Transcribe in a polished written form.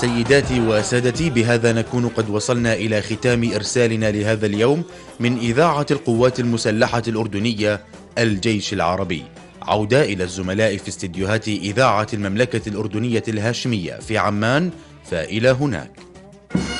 سيداتي وسادتي، بهذا نكون قد وصلنا إلى ختام إرسالنا لهذا اليوم من إذاعة القوات المسلحة الأردنية الجيش العربي. عودة إلى الزملاء في استديوهات إذاعة المملكة الأردنية الهاشمية في عمان، فإلى هناك.